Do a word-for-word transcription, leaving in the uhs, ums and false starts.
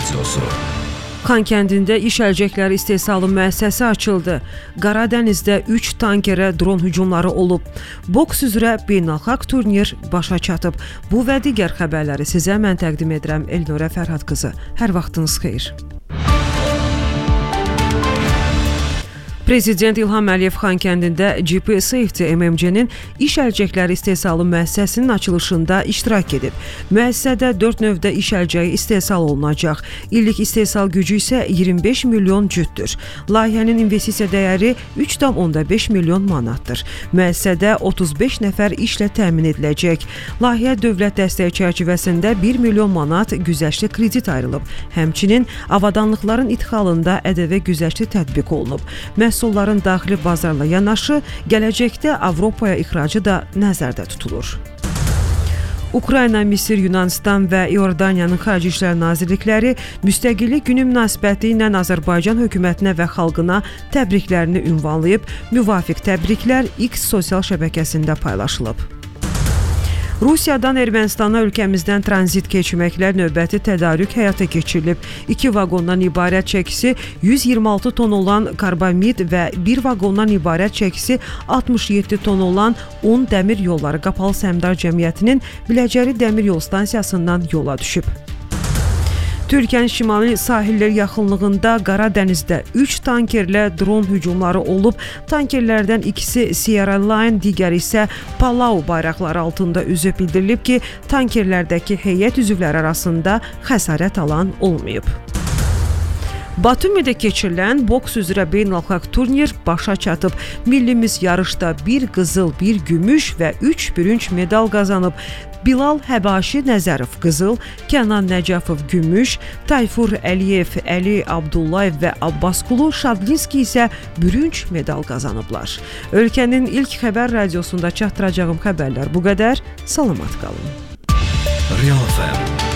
Radyosu. Xankəndində iş əlcəkləri istehsalı müəssisəsi açıldı. Qaradənizdə üç tankerə dron hücumları olub. Boks üzrə beynəlxalq turnir başa çatıb. Bu və digər xəbərləri sizə mən təqdim edirəm. Elnurə Fərhad qızı. Hər vaxtınız xeyir. Prezident İlham Əliyev Xankəndində G P Safety M M C-nin iş əlcəkləri istehsalı müəssisəsinin açılışında iştirak edib. Müəssisədə dörd növdə iş əlcəyi istehsal olunacaq. İllik istehsal gücü isə iyirmi beş milyon cütdür. Layihənin investisiya dəyəri üç tam onda beş milyon manatdır. Müəssisədə otuz beş nəfər işlə təmin ediləcək. Layihə dövlət dəstəyi çərçivəsində bir milyon manat güzəştli kredit ayrılıb. Həmçinin avadanlıqların idxalında ƏDV güzəşti tətbiq olunub. Məhsulların daxili bazarla yanaşı, gələcəkdə Avropaya ixracı da nəzərdə tutulur. Ukrayna, Misir, Yunanistan və İordaniyanın Xarici İşlər Nazirlikləri Müstəqillik Günü münasibəti ilə Azərbaycan hökumətinə və xalqına təbriklərini ünvanlayıb. Müvafiq təbriklər X sosial şəbəkəsində paylaşılıb. Rusiyadan Ermənistana ölkəmizdən tranzit keçməklə növbəti tədarük həyata keçirilib. İki vaqondan ibarət çəkisi yüz iyirmi altı ton olan karbamid və bir vaqondan ibarət çəkisi altmış yeddi ton olan un dəmir yolları Qapalı Səhmdar Cəmiyyətinin Biləcəri dəmir yol stansiyasından yola düşüb. Türkiyənin şimali sahilləri yaxınlığında Qaradənizdə üç tankerlə dron hücumları olub. Tankerlərdən ikisi Sierra Line, digəri isə Palau bayraqları altında üzüb. Bildirilib ki, tankerlərdəki heyət üzvləri arasında xəsarət alan olmayıb. Batumidə keçirilən boks üzrə beynəlxalq turnir başa çatıb. Millimiz yarışda bir qızıl, bir gümüş və üç bürünc medal qazanıb. Bilal Həbaşi Nəzərov qızıl, Kənan Nəcəfov gümüş, Tayfur Əliyev, Əli Abdullayev və Abbasqulu Şadlinski isə bürünc medal qazanıblar. Ölkənin ilk xəbər radiosunda çatdıracağım xəbərlər bu qədər. Salamat qalın. Real F M